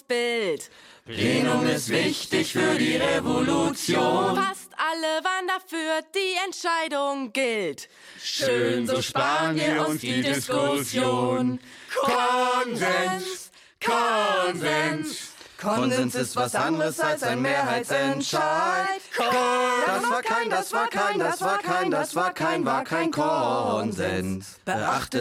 Bild. Plenum ist wichtig für die Revolution. Fast alle waren dafür, die Entscheidung gilt. Schön, so sparen wir uns die Diskussion. Konsens, Konsens. Konsens ist was anderes als ein Mehrheitsentscheid. Das war kein Konsens. Beachtet